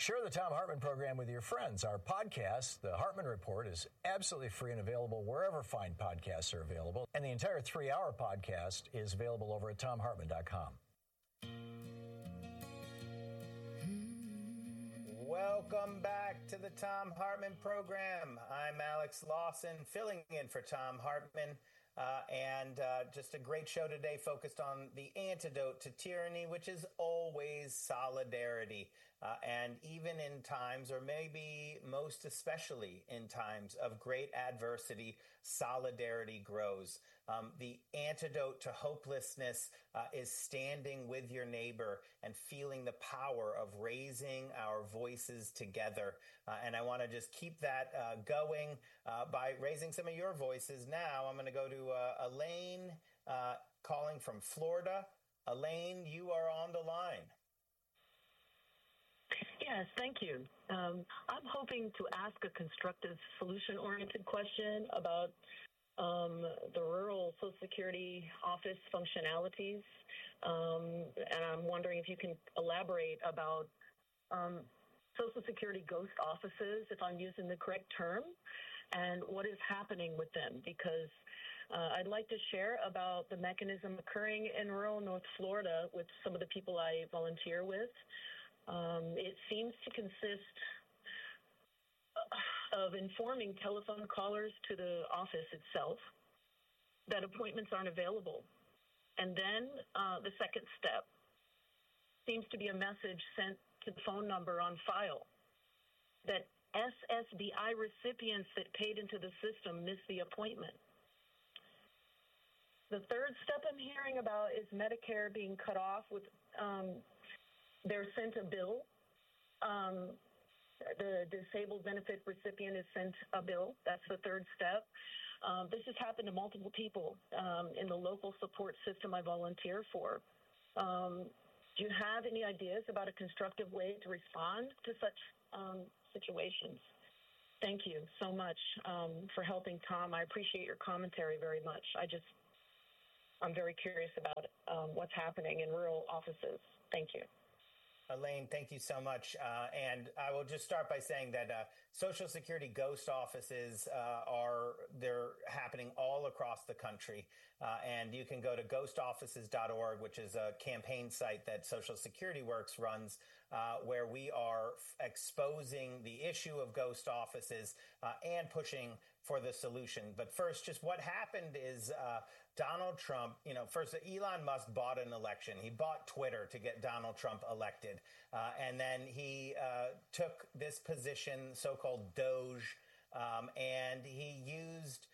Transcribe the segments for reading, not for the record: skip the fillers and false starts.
Share the Thom Hartmann program with your friends. Our podcast, The Hartmann Report, is absolutely free and available wherever fine podcasts are available. And the entire 3-hour podcast is available over at thomhartmann.com. Welcome back to the Thom Hartmann program. I'm Alex Lawson, filling in for Thom Hartmann. And just a great show today focused on the antidote to tyranny, which is always solidarity. And even in times, or maybe most especially in times of great adversity, solidarity grows. The antidote to hopelessness is standing with your neighbor and feeling the power of raising our voices together. And I want to just keep that going by raising some of your voices. Now I'm going to go to Elaine calling from Florida. Elaine, you are on the line. Yes, thank you. I'm hoping to ask a constructive, solution-oriented question about the rural Social Security office functionalities. And I'm wondering if you can elaborate about Social Security ghost offices, if I'm using the correct term, and what is happening with them, because I'd like to share about the mechanism occurring in rural North Florida with some of the people I volunteer with. It seems to consist of informing telephone callers to the office itself that appointments aren't available. And then the second step seems to be a message sent to the phone number on file that SSDI recipients that paid into the system missed the appointment. The third step I'm hearing about is Medicare being cut off with they're sent a bill. The disabled benefit recipient is sent a bill. That's the third step. This has happened to multiple people in the local support system I volunteer for. Do you have any ideas about a constructive way to respond to such situations? Thank you so much for helping, Tom. I appreciate your commentary very much. I'm very curious about what's happening in rural offices. Thank you. Elaine, thank you so much. And I will just start by saying that Social Security ghost offices they're happening all across the country. And you can go to ghostoffices.org, which is a campaign site that Social Security Works runs, where we are exposing the issue of ghost offices and pushing for the solution. But first, just what happened is Donald Trump, first Elon Musk bought an election. He bought Twitter to get Donald Trump elected. And then he took this position, so-called Doge, and he used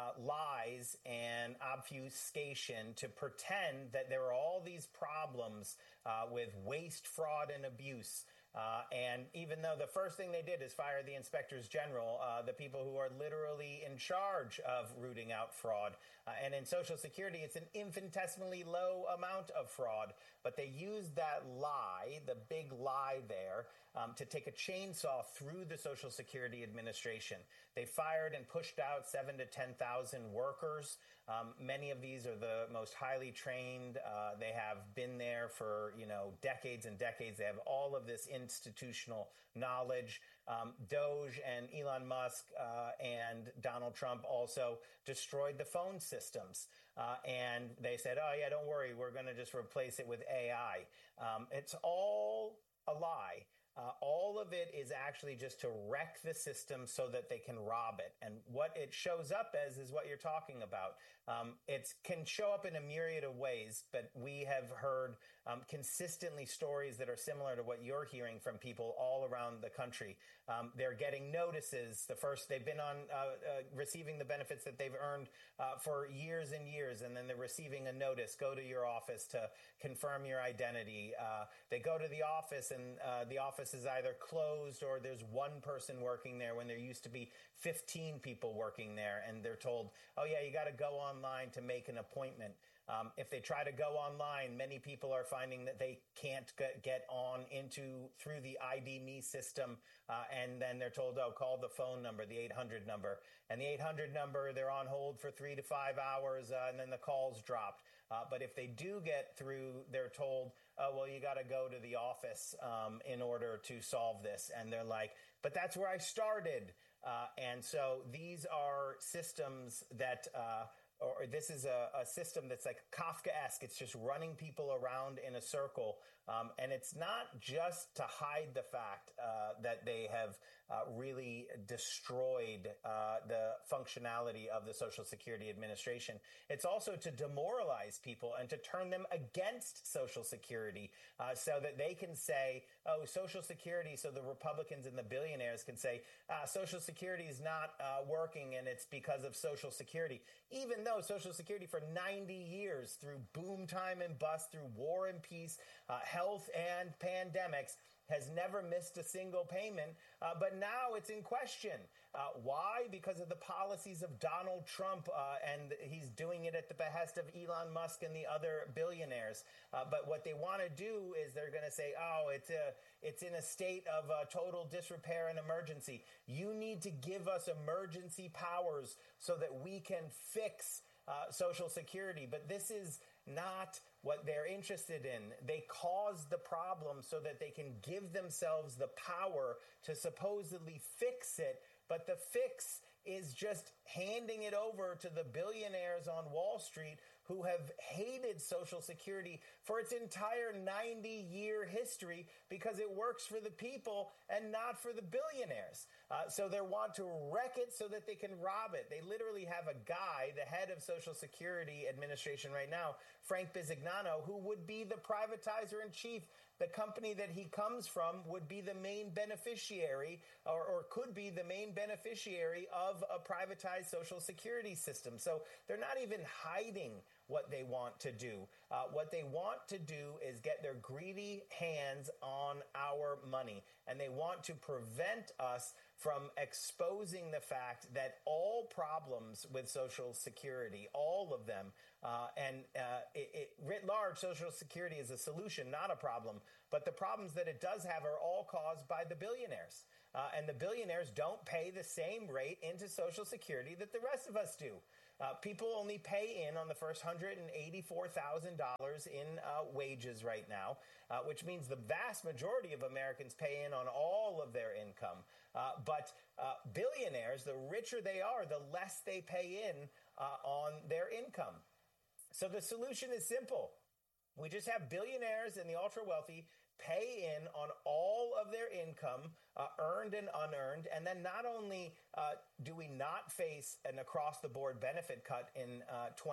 lies and obfuscation to pretend that there are all these problems with waste, fraud, and abuse. And even though the first thing they did is fire the inspectors general, the people who are literally in charge of rooting out fraud. And in Social Security, it's an infinitesimally low amount of fraud. But they used that lie, the big lie there, to take a chainsaw through the Social Security Administration. They fired and pushed out 7,000 to 10,000 workers. Many of these are the most highly trained. They have been there for, decades and decades. They have all of this institutional knowledge. Doge and Elon Musk and Donald Trump also destroyed the phone systems. And they said, oh, yeah, don't worry, we're going to just replace it with AI. It's all a lie. All of it is actually just to wreck the system so that they can rob it. And what it shows up as is what you're talking about. It can show up in a myriad of ways, but we have heard consistently stories that are similar to what you're hearing from people all around the country. They're getting notices. They've been on receiving the benefits that they've earned for years and years, and then they're receiving a notice, go to your office to confirm your identity. They go to the office and the office is either closed or there's one person working there when there used to be 15 people working there, and they're told, oh, yeah, you got to go online to make an appointment. If they try to go online, many people are finding that they can't get on through the ID.me system, and then they're told, oh, call the phone number, the 800 number. And the 800 number, they're on hold for 3 to 5 hours, and then the call's dropped. But if they do get through, they're told, well, you got to go to the office in order to solve this. And they're like, but that's where I started. And so these are systems that or this is a system that's like Kafkaesque. It's just running people around in a circle. And it's not just to hide the fact that they have really destroyed the functionality of the Social Security Administration. It's also to demoralize people and to turn them against Social Security so that they can say, oh, Social Security, so the Republicans and the billionaires can say, Social Security is not working and it's because of Social Security, even though Social Security for 90 years, through boom time and bust, through war and peace, health and pandemics, has never missed a single payment, but now it's in question. Why? Because of the policies of Donald Trump, and he's doing it at the behest of Elon Musk and the other billionaires. But what they want to do is they're going to say, oh, it's in a state of total disrepair and emergency. You need to give us emergency powers so that we can fix Social Security. But this is not what they're interested in. They cause the problem so that they can give themselves the power to supposedly fix it. But the fix is just handing it over to the billionaires on Wall Street who have hated Social Security for its entire 90-year history because it works for the people and not for the billionaires. So they want to wreck it so that they can rob it. They literally have a guy, the head of Social Security Administration right now, Frank Bisignano, who would be the privatizer in chief. The company that he comes from would be the main beneficiary or could be the main beneficiary of a privatized Social Security system. So they're not even hiding what they want to do. What they want to do is get their greedy hands on our money, and they want to prevent us from exposing the fact that all problems with Social Security, all of them, writ large, Social Security is a solution, not a problem. But the problems that it does have are all caused by the billionaires. And the billionaires don't pay the same rate into Social Security that the rest of us do. People only pay in on the first $184,000 in wages right now, which means the vast majority of Americans pay in on all of their income. But billionaires, the richer they are, the less they pay in on their income. So the solution is simple. We just have billionaires and the ultra-wealthy pay in on all of their income, earned and unearned. And then not only do we not face an across-the-board benefit cut in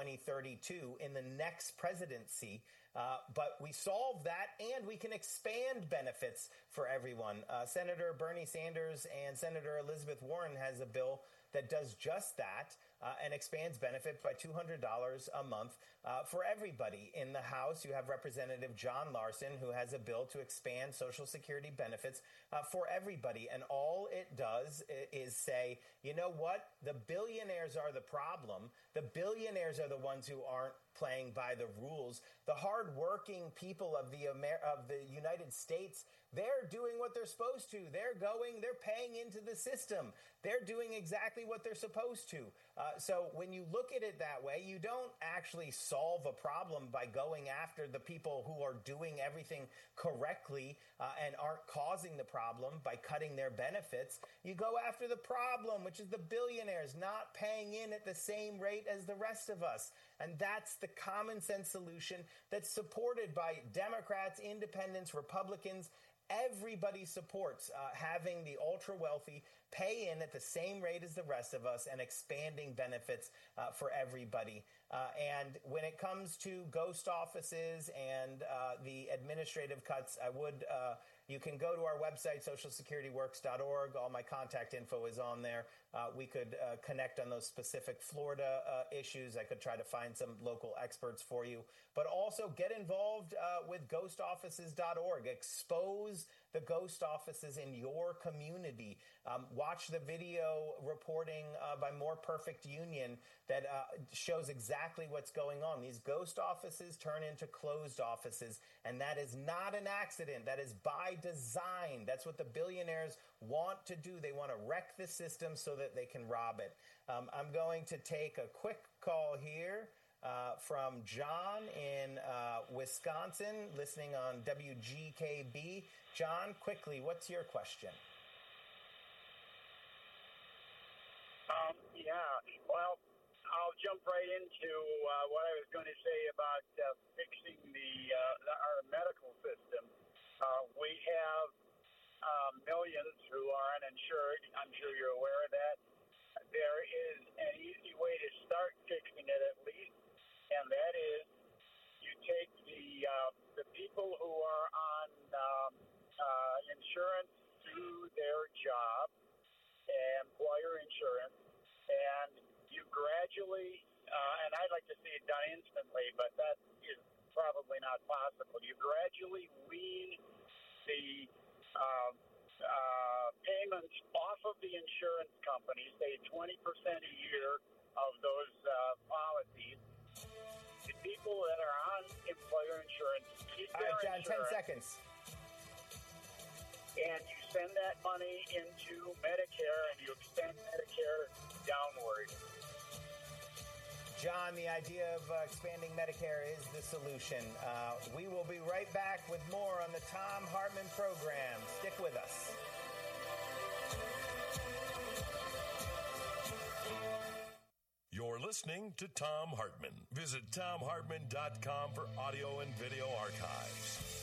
2032 in the next presidency, but we solve that and we can expand benefits for everyone. Senator Bernie Sanders and Senator Elizabeth Warren has a bill that does just that and expands benefit by $200 a month for everybody. In the House, you have Representative John Larson, who has a bill to expand Social Security benefits for everybody. And all it does is say, you know what? The billionaires are the problem. The billionaires are the ones who aren't playing by the rules. The hardworking people of the United States, they're doing what they're supposed to. They're paying into the system. They're doing exactly what they're supposed to. So when you look at it that way, you don't actually solve a problem by going after the people who are doing everything correctly and aren't causing the problem by cutting their benefits. You go after the problem, which is the billionaires not paying in at the same rate as the rest of us. And that's the common sense solution that's supported by Democrats, independents, Republicans. Everybody supports having the ultra wealthy pay in at the same rate as the rest of us and expanding benefits for everybody. And when it comes to ghost offices and the administrative cuts, you can go to our website, socialsecurityworks.org. All my contact info is on there. We could connect on those specific Florida issues. I could try to find some local experts for you. But also get involved with ghostoffices.org. Expose the ghost offices in your community. Watch the video reporting by More Perfect Union that shows exactly what's going on. These ghost offices turn into closed offices, and that is not an accident. That is by design. That's what the billionaires want to do. They want to wreck the system so that they can rob it. I'm going to take a quick call here. from John in Wisconsin, listening on WGKB. John, quickly, what's your question? Well, I'll jump right into what I was going to say about fixing our medical system. We have millions who are uninsured. I'm sure you're aware of that. There is an easy way to start fixing it, at least, and that is you take the people who are on insurance through their job, employer insurance, and you gradually, and I'd like to see it done instantly, but that is probably not possible. You gradually wean the payments off of the insurance companies, say 20% a year of those policies. The people that are on employer insurance keep their John, insurance. 10 seconds. And you send that money into Medicare, and you extend Medicare downward. John, the idea of expanding Medicare is the solution. We will be right back with more on the Thom Hartmann program. Stick with us. You're listening to Thom Hartmann. Visit ThomHartmann.com for audio and video archives.